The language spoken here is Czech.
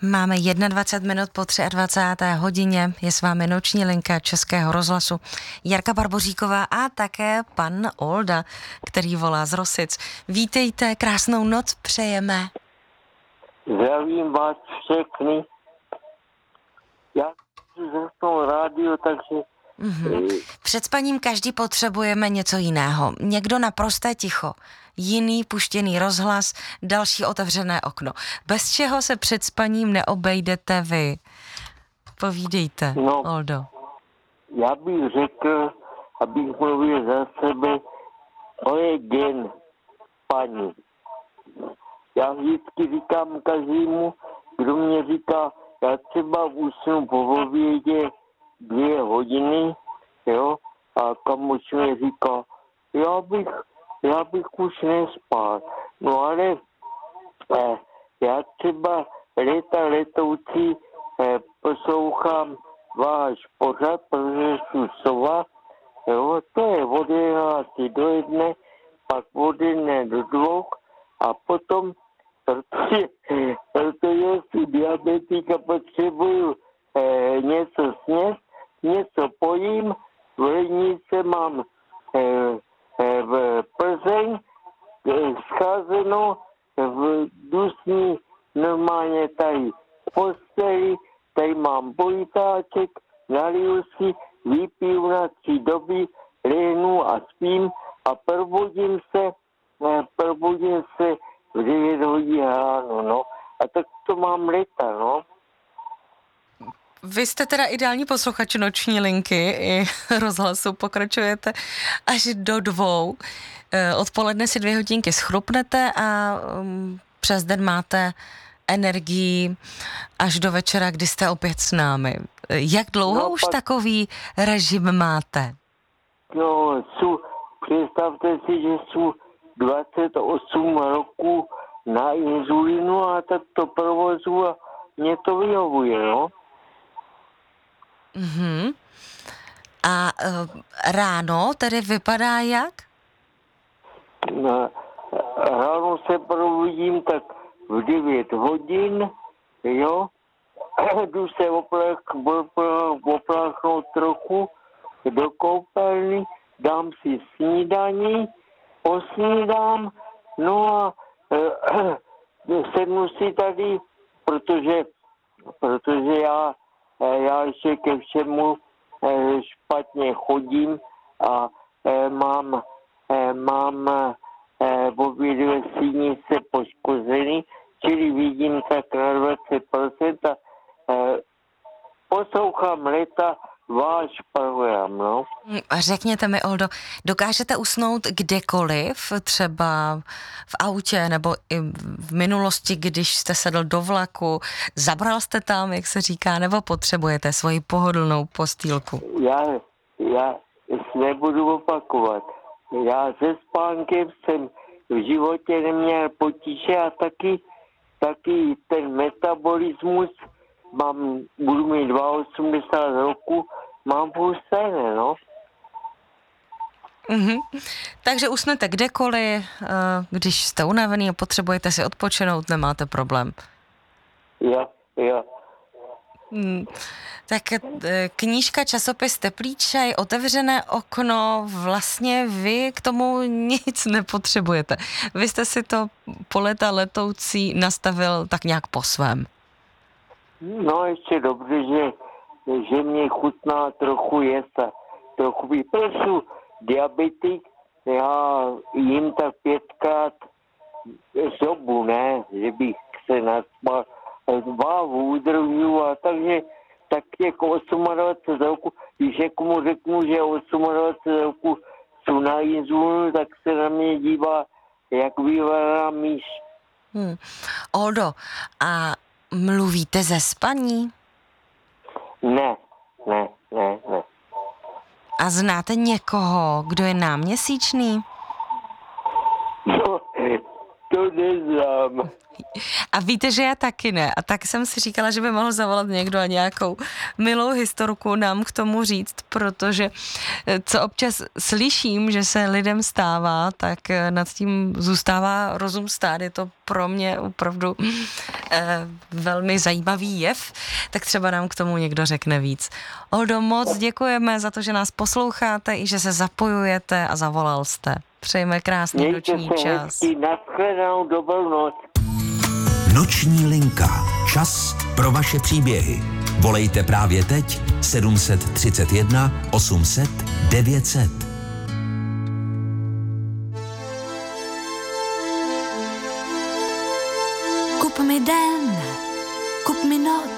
Máme 21 minut po 23. hodině, je s vámi noční linka Českého rozhlasu Jarka Barboříková a také pan Olda, který volá z Rosic. Vítejte, krásnou noc přejeme. Zdravím vás všechny. Já si zasnul rádio, takže... Před spaním každý potřebujeme něco jiného. Někdo naprosté ticho, jiný puštěný rozhlas, další otevřené okno. Bez čeho se před spaním neobejdete vy? Povídejte, Oldo. Já bych řekl, abych mluvil za sebe, to je den paní. Já vždycky říkám každému, kdo mě říká, já třeba usnu po obědě 2 hodiny, jo, a kamoš mi říká, já bych už nespal. No ale já třeba letoucí poslouchám váš pořad, protože jsou sova, jo, to je od 11 do 1, pak od 1 do 2 a potom, protože jsem diabetik a potřebuju něco sněst, něco pojím, v lednici mám v Plzeň scházeno v dusní normálně tady v posteli, tady mám pojitáček, naliju si, vypiju na 3 doby, lehnu a spím a probudím se v 9 hodin ráno, no. A tak to mám leta, no. Vy jste teda ideální posluchač noční linky i rozhlasu, pokračujete až do 2. Odpoledne si 2 hodinky schrupnete a přes den máte energii až do večera, kdy jste opět s námi. Jak dlouho už takový režim máte? No, představte si, že jsou 28 roků na inzulinu a tak to provozu a mě to vyhovuje, no. Mhm. A ráno tedy vypadá jak? Ráno se probudím tak v 9 hodin, jo, jdu se opláchnout trochu do koupelny, dám si snídaní, posnídám, no a sednu si tady, protože já ještě ke všemu špatně chodím a mám obě sínice poškozený, čili vidím tak na 20% a poslouchám leta váš program, no. Řekněte mi, Oldo, dokážete usnout kdekoliv, třeba v autě nebo i v minulosti, když jste sedl do vlaku, zabral jste tam, jak se říká, nebo potřebujete svoji pohodlnou postýlku? Já nebudu opakovat. Já se spánkem jsem v životě neměl potíže a taky ten metabolismus budu mít 82 roku, mám půl stejné, no. Mhm. Takže usnete kdekoliv, když jste unavený a potřebujete si odpočinout, nemáte problém. Jo. Tak knížka, časopis, teplý čaj, otevřené okno, vlastně vy k tomu nic nepotřebujete. Vy jste si to po léta letoucí nastavil tak nějak po svém. No ještě dobře, že mě chutná trochu jíst a trochu vyprsu diabetik, já jim tak 5krát zobu, ne, že bych se naspal, váhu udržuju a takže tak jako 28 roku, když někomu řeknu, že 28 roku jsou na inzulinu, tak se na mě dívá, jak vyvará myš. Oldo, a mluvíte ze spaní? Ne. A znáte někoho, kdo je náměsíčný? No, to neznám. A víte, že já taky ne. A tak jsem si říkala, že by mohl zavolat někdo a nějakou milou historku nám k tomu říct, protože co občas slyším, že se lidem stává, tak nad tím zůstává rozum stát. Je to pro mě opravdu velmi zajímavý jev, tak třeba nám k tomu někdo řekne víc. Oldo, moc děkujeme za to, že nás posloucháte i že se zapojujete a zavolal jste. Přejeme krásný noční čas. Hezky, nashledanou, dobrou noc. Noční linka. Čas pro vaše příběhy. Volejte právě teď 731 800 900. Kup mi den, kup mi noc.